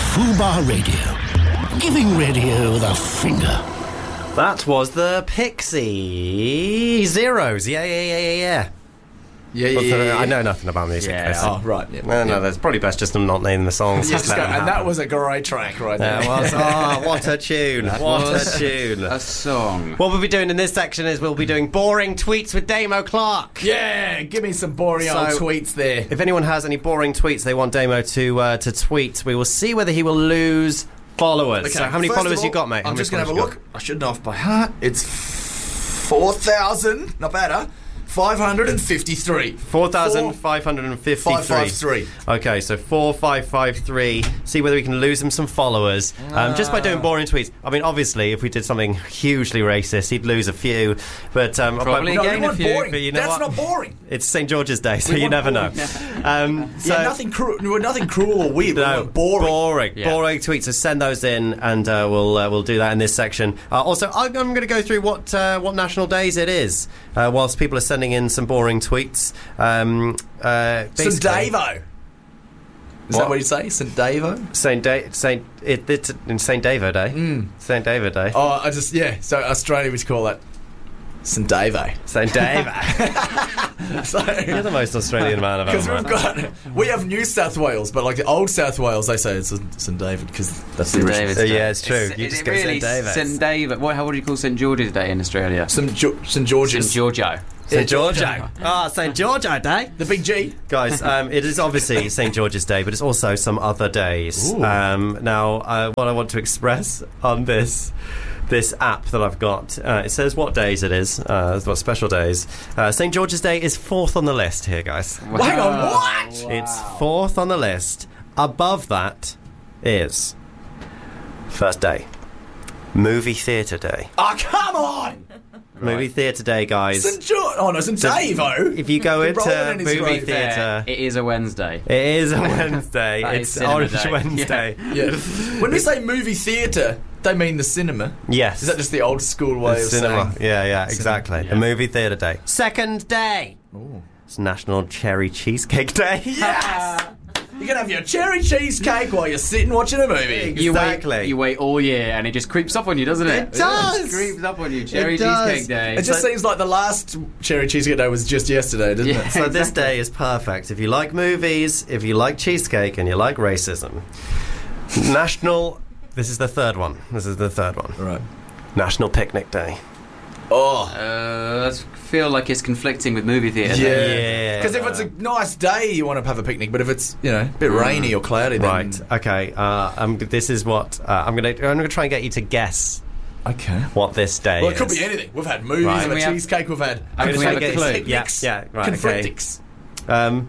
Fubar Radio. Giving radio the finger. That was the Pixie Zeros. Yeah. I know nothing about music. Yeah. Oh, right. Yeah. No, that's probably best just not naming the songs. And that was a great track right there. Oh, what a tune. What a tune. A song. What we'll be doing in this section is we'll be doing boring tweets with Damo Clark. Yeah, give me some boring old tweets there. If anyone has any boring tweets they want Damo to tweet, we will see whether he will lose followers. Okay, so how many followers you got, mate? I'm just going to have a look. I should know off by heart. It's 4,000. Not bad, huh? 553. 4,553. 553. Okay, so 4553. See whether we can lose him some followers. Just by doing boring tweets. I mean, obviously, if we did something hugely racist, he'd lose a few. But probably gain a few. Boring. But you know That's what? not boring. It's St. George's Day, so you never know. Nothing cruel or weird. No, but boring. Boring tweets. So send those in, and we'll do that in this section. Also, I'm going to go through what national days it is, whilst people are sending in some boring tweets. St. Davo. Is that what you say? St. Davo? St. Davo Day. St. David Day. Oh, so Australia would call that St. Davo. St. Davo. So, you're the most Australian man I've ever met. We have New South Wales, but like the old South Wales, they say it's St. David because that's the original. Yeah, it's true. You just go really St. David. St. David. How would you call St. George's Day in Australia? St. George's. St. Giorgio. St. Giorgio. St. Giorgio Day. The big G. Guys, it is obviously St. George's Day, but it's also some other days. Now, what I want to express on this app that I've got, it says what days it is, what special days. St. George's Day is 4th on the list here, guys. Wow. Hang on, what? It's 4th on the list. Above that is first day, Movie Theatre Day. Oh, come on! Movie Theatre Day, guys. St. Davo. If you go into movie theatre, it is a Wednesday. It is a Wednesday. It's Orange Wednesday. Yeah. When we say movie theatre, they mean the cinema. Yes. Is that just the old school way of cinema? saying? Yeah, exactly. Yeah. A movie theatre day. Second day. Ooh. It's National Cherry Cheesecake Day. Yes. You can have your cherry cheesecake while you're sitting watching a movie. Exactly. You wait all year, and it just creeps up on you, doesn't it? It does. It just creeps up on you. Cherry It does. Cheesecake Day. It just seems like the last cherry cheesecake day was just yesterday, doesn't it? So this day is perfect. If you like movies, if you like cheesecake, and you like racism. This is the third one. Right. National Picnic Day. Oh. I feel like it's conflicting with movie theatre. Yeah. Because if it's a nice day, you want to have a picnic, but if it's a bit rainy or cloudy, then... Right. Okay. This is what I'm going to try and get you to guess. Okay. What this day is. Well, it could be anything. We've had movies, Right. we've had cheesecake, we've had... Can we have a clue? Picnics. Yeah. Right. Conflictics. Okay.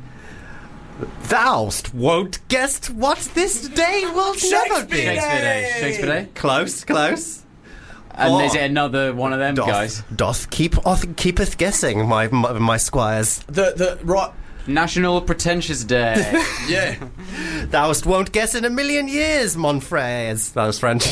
Thou'st won't guess what this day will never be. Shakespeare Day. Close. And is it another one of them guys? Doth keepeth guessing, my squires. The right... National Pretentious Day. Yeah. Thou'st won't guess in a million years, mon frères. That was French.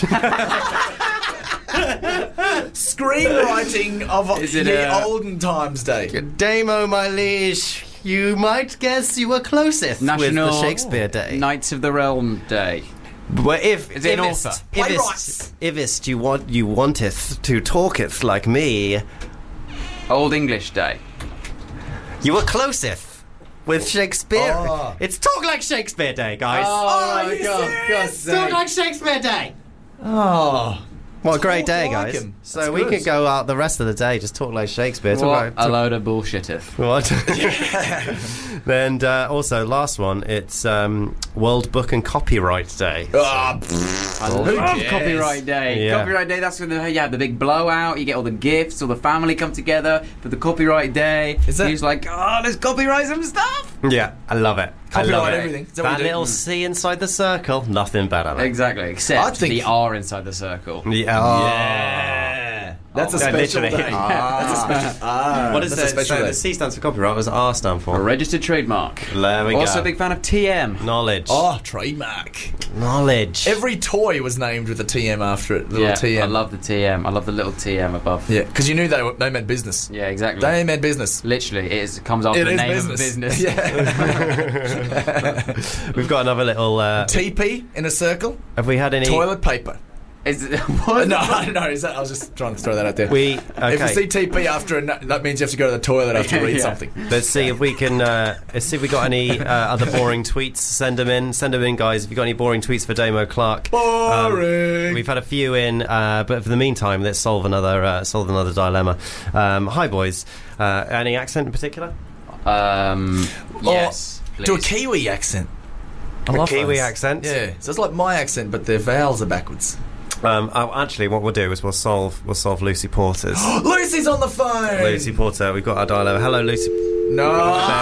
Screenwriting of the olden times day. Damo, my liege, you might guess you were closest National with the Shakespeare Day. Knights of the Realm Day. Well, Is it an author? Ifist you wanteth to talketh like me. Old English Day. You were closest with Shakespeare. Oh. It's Talk Like Shakespeare Day, guys. Oh, you serious? Talk Like Shakespeare Day. Oh. What a great day, like guys. him. So That's we good. could go out the rest of the day just talk like Shakespeare. What a load of bullshitteth. What? And also, last one, it's World Book and Copyright Day. Oh, I love Copyright Day. Yeah. Copyright Day, that's when you have the big blowout, you get all the gifts, all the family come together for the Copyright Day. Is that- He's like, let's copyright some stuff. Yeah, I love it. Copyright I love it. everything. Is that what That we do? little C inside the circle, nothing better. Mate. Exactly, I except think- the R inside the circle. Yeah. Yeah. That's a special literally. day. That's a special. What is that's a it? special So day. the C stands for copyright. What does R stand A for? registered trademark. There we Also go. a big fan of TM. Knowledge. Oh, trademark. Knowledge. Every toy was named with a TM after it. Little Yeah, TM. I love the TM. I love the little TM above. Yeah, because you knew they meant business. Yeah, exactly. They meant business. Literally, it comes after It the is name business. of a business. Yeah. We've got another little. TP in a circle. Have we had any? Toilet paper. What? No, I was just trying to throw that out there. We If you see TP after that means you have to go to the toilet after you read Yeah. something. Let's see if we can. Let's see if we got any other boring tweets. Send them in, guys. If you got any boring tweets for Damo Clark. Boring. We've had a few in, but for the meantime, let's solve another dilemma. Hi, boys. Any accent in particular? Yes. Do a please. Kiwi accent. A Kiwi those. accent. Yeah, so it's like my accent, but their vowels are backwards. Actually, what we'll do is we'll solve Lucy Porter's. Lucy's on the phone. Lucy Porter, we've got our dilemma. Hello, Lucy. No.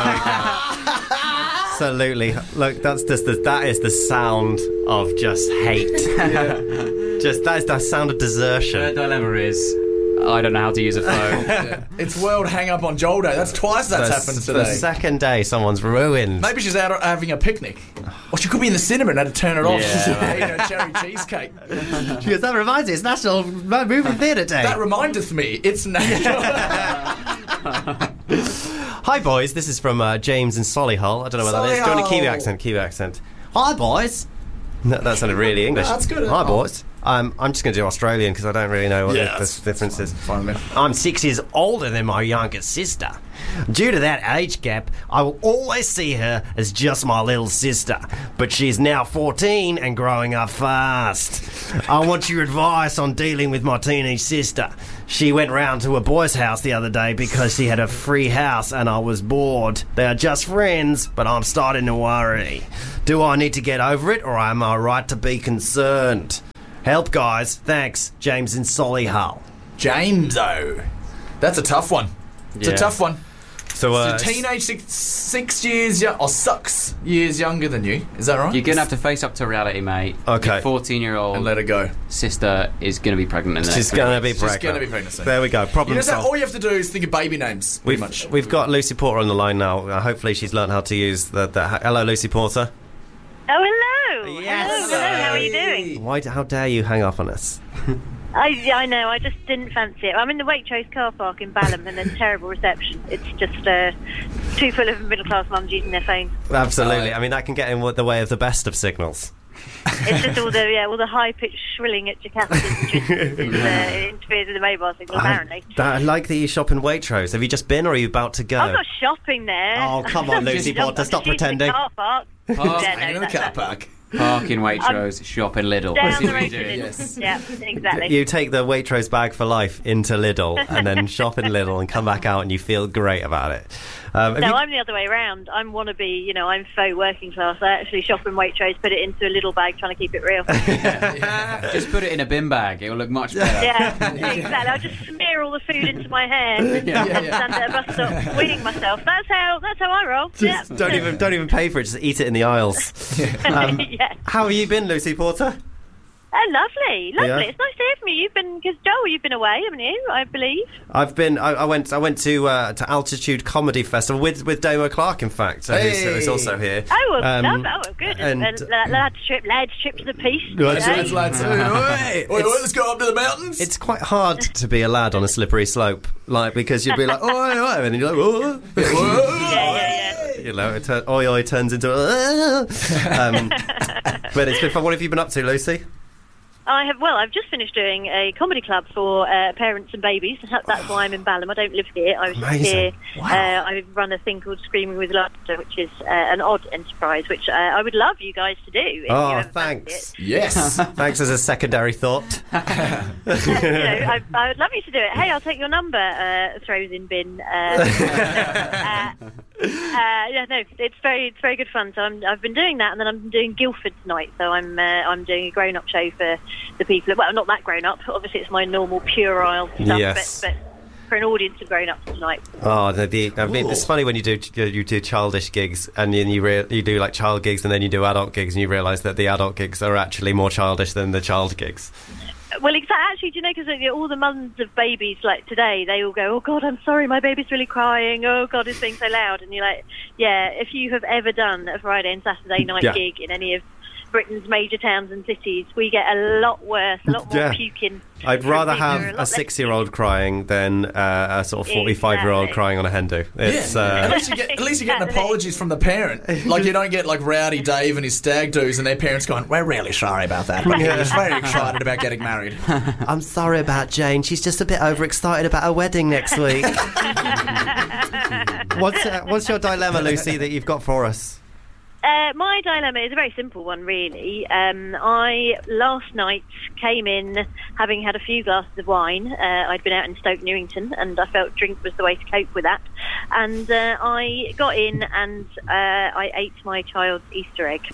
Absolutely. Look, that is the sound of just hate. That is the sound of desertion. The dilemma is, I don't know how to use a phone. Yeah. It's World Hang Up on Joel Day. That's twice that's happened today. The second day someone's ruined. Maybe she's out having a picnic. Or she could be in the cinema and had to turn it off. Yeah. Eating a cherry cheesecake. She goes, that reminds me, it's National Movie Theatre Day. That remindeth me, it's national. Hi, boys. This is from James in Solihull. I don't know what that is. Do you want a Kiwi Solihull. Kiwi accent. Hi, boys. No, that sounded really English. That's good. Hi, boys. I'm just going to do Australian because I don't really know what the difference is. Fine, man. I'm 6 years older than my younger sister. Due to that age gap, I will always see her as just my little sister. But she's now 14 and growing up fast. I want your advice on dealing with my teenage sister. She went round to a boy's house the other day because she had a free house and I was bored. They are just friends, but I'm starting to worry. Do I need to get over it or am I right to be concerned? Help, guys. Thanks. James in Solihull. James-o. That's a tough one. It's Yeah. a tough one. So, So teenage 6 years or 6 years younger than you. Is that right? You're going to have to face up to reality, mate. Okay. Your 14-year-old And let her go. sister is going to be pregnant in the next she's 3 going to weeks. be pregnant. She's going to be pregnant soon. There we go. You Problem know, so solved. all you have to do is think of baby names, pretty much. We've got Lucy Porter on the line now. Hopefully she's learned how to use the hello, Lucy Porter. Oh, hello. Yes. Hello, how are you doing? How dare you hang up on us? I know, I just didn't fancy it. I'm in the Waitrose car park in Balham and there's terrible reception. It's just too full of middle-class mums using their phones. Absolutely. I mean, that can get in the way of the best of signals. It's just all the high-pitched shrilling at Jakarta interferes with the mobile signal, apparently. I like that you shop in Waitrose. Have you just been or are you about to go? I'm not shopping there. Oh, come on, Lucy Porter, stop pretending. Car park. Hang in the car park. Park in Waitrose, shop in Lidl. Down That's the what road you're to doing. Lidl. Yeah, exactly. You take the Waitrose bag for life into Lidl and then shop in Lidl and come back out and you feel great about it. No, I'm the other way around. I'm wannabe, I'm faux working class. I actually shop in Waitrose, put it into a little bag, trying to keep it real. Just put it in a bin bag. It will look much better. Yeah, exactly. I just smear all the food into my hair and stand at a bus stop, weaning myself. That's how I roll. Yeah. Don't even pay for it. Just eat it in the aisles. Yeah. How have you been, Lucy Porter? Lovely. Yeah. It's nice to hear from you. Because Joel, you've been away, haven't you? I believe. I've been. I went to Altitude Comedy Festival with Damo Clark, in fact, who's also here. Oh, well, good. and- Lads trip to the piece. Lads. Oi, Let's go up to the mountains. It's quite hard to be a lad on a slippery slope, because you'd be like, oi, oi, and then you're like, oh. Yeah. Oi turns into. But it's been fun. What have you been up to, Lucy? I've just finished doing a comedy club for parents and babies. That's why I'm in Balham. I don't live here. I was just here. Wow. I run a thing called Screaming with Laughter, which is an odd enterprise, which I would love you guys to do. If you Oh, ever fancy thanks. it. Yes. Thanks as a secondary thought. I would love you to do it. Hey, I'll take your number. Throws in bin. It's very good fun. So I've been doing that, and then I'm doing Guildford tonight. So I'm doing a grown-up show for the people. Well, not that grown-up. Obviously, it's my normal puerile stuff. Yes. But for an audience of grown-ups tonight. Oh, it's funny when you do childish gigs, and then you do like child gigs, and then you do adult gigs, and you realise that the adult gigs are actually more childish than the child gigs. Well, actually, do you know, because all the mums of babies, like today, they all go, oh, God, I'm sorry, my baby's really crying. Oh, God, it's being so loud. And you're like, yeah, if you have ever done a Friday and Saturday night gig in any of Britain's major towns and cities, we get a lot worse, a lot more puking. I'd rather have a 6-year-old crying than a sort of 45-year-old crying on a hen do. It's, at least you get apologies from the parent. Like, you don't get like Rowdy Dave and his stag do's and their parents going, we're really sorry about that. He was very excited about getting married. I'm sorry about Jane. She's just a bit overexcited about her wedding next week. What's your dilemma, Lucy, that you've got for us? My dilemma is a very simple one, really. I last night came in having had a few glasses of wine. I'd been out in Stoke Newington, and I felt drink was the way to cope with that. And I got in and I ate my child's Easter egg.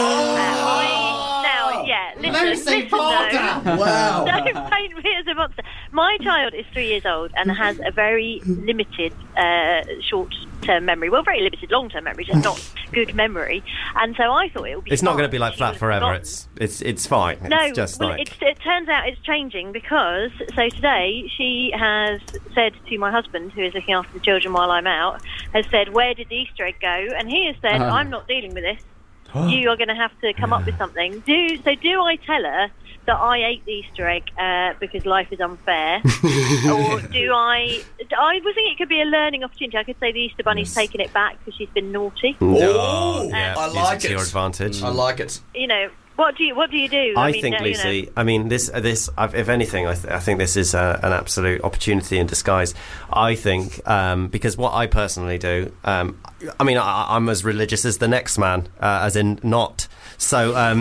Listen, Wow. Don't paint me as a monster. My child is 3 years old and has a very limited short-term memory. Well, very limited long-term memory, just not good memory. And so I thought it would be. It's not going to be like flat forever. It's fine. It's just it turns out it's changing because today she has said to my husband, who is looking after the children while I'm out, has said, where did the Easter egg go? And he has said, I'm not dealing with this. You are going to have to come up with something. Do I tell her that I ate the Easter egg because life is unfair? Or do I was thinking it could be a learning opportunity. I could say the Easter Bunny's taken it back because she's been naughty. Oh, I like it. To your advantage. I like it. You know, what do you do? I think, Lucy, I mean, this. If anything, I think this is an absolute opportunity in disguise. I think because what I personally do, I mean, I'm as religious as the next man, as in not. So, I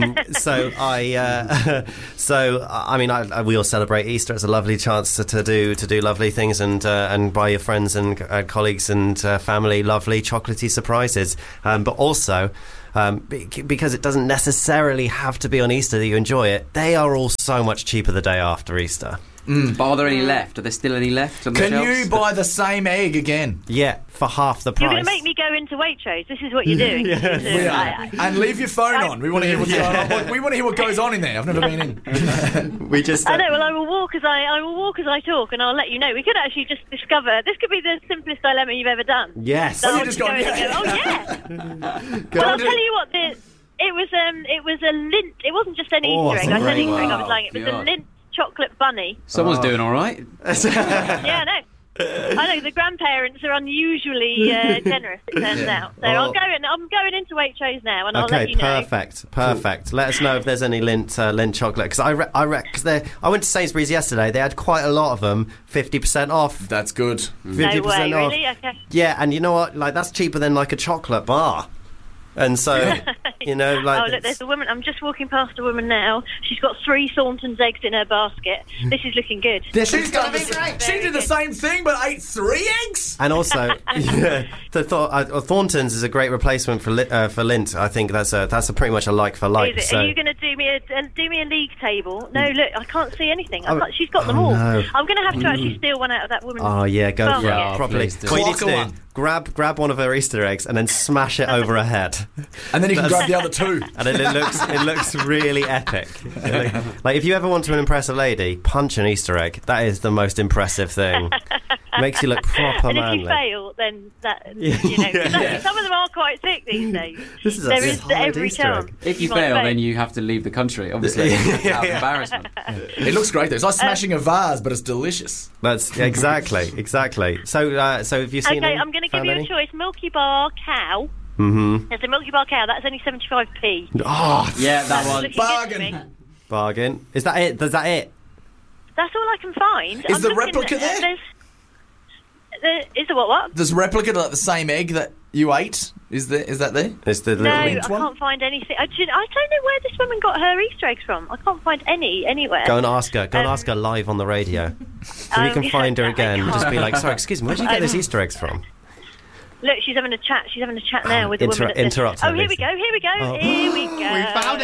mean, we all celebrate Easter. It's a lovely chance to do lovely things and buy your friends and colleagues and family lovely chocolatey surprises. But also, because it doesn't necessarily have to be on Easter that you enjoy it, they are all so much cheaper the day after Easter. But are there any left? Are there still any left on the shelves? Can you buy the same egg again? Yeah, for half the price. You're going to make me go into Waitrose. This is what you're doing. And leave your phone on. We want to hear what's going on. We want to hear what goes on in there. I've never been in. We just. I know. Well, I will walk as I talk, and I'll let you know. We could actually just discover. This could be the simplest dilemma you've ever done. Yes. So you just go. Oh yeah. Well, I'll tell you what. It was a lint. It wasn't just an Easter egg. I said Easter egg. I was lying. It was a lint chocolate bunny. Someone's doing all right. Yeah, I know the grandparents are unusually generous. It turns out. So I'm going into Waitrose now, and I'll let you know. Perfect. Let us know if there's any lint chocolate, because I went to Sainsbury's yesterday. They had quite a lot of them, 50% off. That's good. 50% off. Really? Okay. Yeah, and you know what? Like, that's cheaper than like a chocolate bar. And so, you know, like... Oh, look, there's a woman. I'm just walking past a woman now. She's got 3 Thornton's eggs in her basket. This is looking good. She's done she did the same thing, but ate 3 eggs? And also, Thornton's is a great replacement for Lindt. I think that's pretty much a like for like. Is it? So. Are you going to do me a league table? No, look, I can't see anything. She's got them all. No. I'm going to have to actually steal one out of that woman's Oh, yeah, go for basket. it. Properly. What you need to do, grab one of her Easter eggs and then smash it over her head. And then you can grab the other 2. And then it looks really epic. Like, if you ever want to impress a lady, punch an Easter egg. That is the most impressive thing. Makes you look proper and manly. if you fail, then some of them are quite thick these days. There is every Easter chance. egg. If you fail, then you have to leave the country, obviously. Out of embarrassment. It looks great though. It's like smashing a vase, but it's delicious. That's exactly. So have you seen? Okay, I'm going to give you a choice: Milky Bar Cow. Mm-hmm. There's a Milky Bar Cow. That's only 75p. Oh, yeah, that one. Bargain. Is that it? Is that it? That's all I can find. Is the replica there? Is the what? There's replica like the same egg that you ate. Is that there? It's the no, little I can't find anything. I don't know where this woman got her Easter eggs from. I can't find any anywhere. Go and ask her. Ask her live on the radio. If you can find her again, just be like, sorry, excuse me, where did you get those Easter eggs from? Look, she's having a chat. She's having a chat now with the woman. Interrupt her. Oh, here we go. Here we go. We found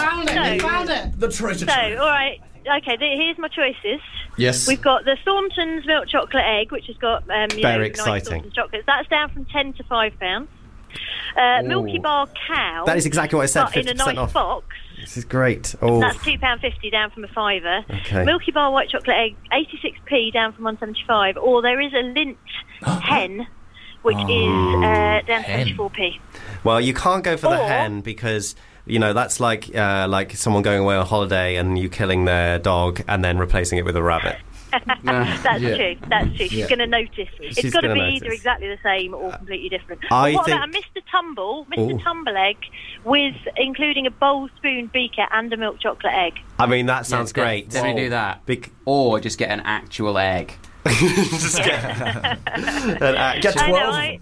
it. The treasure trove. All right. Okay, here's my choices. Yes. We've got the Thornton's milk chocolate egg, which has got very exciting nice chocolates. That's down from £10 to £5. Milky Bar Cow. That is exactly what I said. 50% in a nice off. box. This is great. Oh, That's £2.50 down from a fiver. Okay. Milky Bar white chocolate egg, 86p down from 175. Or there is a Lindt hen, which is down to hen. 74p. well, you can't go for the Or- hen because that's like someone going away on holiday and you killing their dog and then replacing it with a rabbit. That's Yeah. true. That's true. She's Yeah. going to notice. She's It's got to be gonna either notice. exactly the same or completely different. I But what think- about a Mr. Tumble, Ooh. Mr. Tumble egg, with including a bowl, spoon, beaker, and a milk chocolate egg? I mean, that sounds great. Definitely do that. Bec- Or just get an actual egg. Just get an actual- Get I 12 know. of them.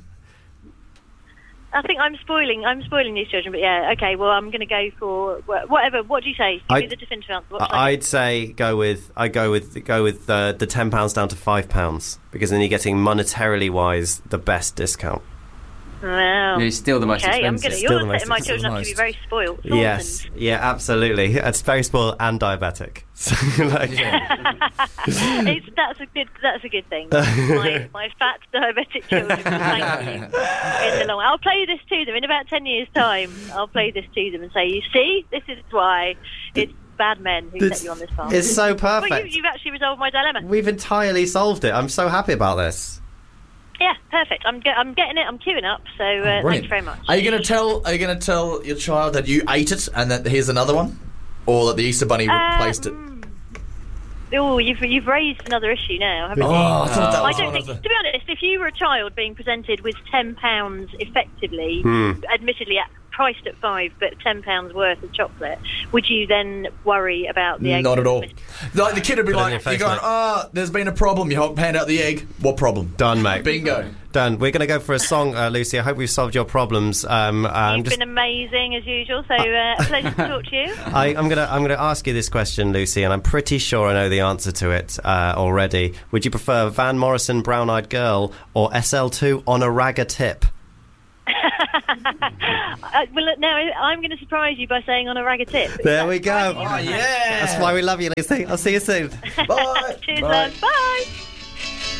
I think I'm spoiling these children, but yeah, okay. Well, I'm going to go for whatever. What do you say? Give me the definitive answer. What should I I'd say go with the £10 down to £5 because then you're getting monetarily wise the best discount. Wow. It's still the most Okay, expensive. Still the you're most setting my children up to be very spoiled. Thornton. Yes, yeah, absolutely. It's very spoiled and diabetic. So, like, That's a good thing. My fat diabetic children will thank you in the long run. I'll play this to them in about 10 years' time. I'll play this to them and say, you see, this is why it's bad men who set you on this path. It's so Well, perfect. you've actually resolved my dilemma. We've entirely solved it. I'm so happy about this. Yeah, perfect. I'm getting it. I'm queuing up. So thanks very much. Are you going to tell your child that you ate it and that here's another one, or that the Easter Bunny replaced it? Oh, you've raised another issue now, haven't you? I thought that I was don't one think, of the... to be honest, if you were a child being presented with £10 effectively, admittedly priced at £5, but £10 worth of chocolate, would you then worry about the egg? Not at all. Like the kid would be Put it in like, your face, you're going, mate. there's been a problem. You hand out the egg. What problem? Done, mate. Bingo. Done. We're going to go for a song, Lucy. I hope we've solved your problems. You've been amazing as usual, so a pleasure to talk to you. I'm gonna ask you this question, Lucy, and I'm pretty sure I know the answer to it already. Would you prefer Van Morrison, Brown Eyed Girl, or SL2 on a Ragga Tip? Well, look, now I'm going to surprise you by saying on a ragga tip. There we go. Oh, yeah. That's why we love you, Lucy. I'll see you soon. Bye. Cheers, Bye. love. Bye.